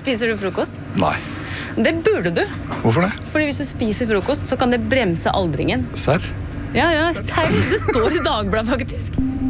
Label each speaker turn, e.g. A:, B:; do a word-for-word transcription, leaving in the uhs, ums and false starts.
A: Spiser du frokost?
B: Nei.
A: Det burde du.
B: Hvorfor det?
A: Fordi hvis du spiser frokost, så kan det bremse aldringen.
B: Serr?
A: Ja, ja, serr. Det står i Dagbladet faktisk.